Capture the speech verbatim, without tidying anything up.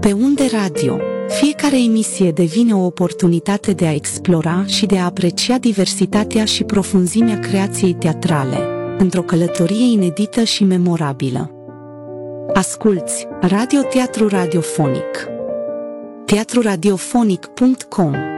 Pe Unde Radio, fiecare emisie devine o oportunitate de a explora și de a aprecia diversitatea și profunzimea creației teatrale, într-o călătorie inedită și memorabilă. Asculți Radio Teatru Radiofonic. teatru radiofonic punct com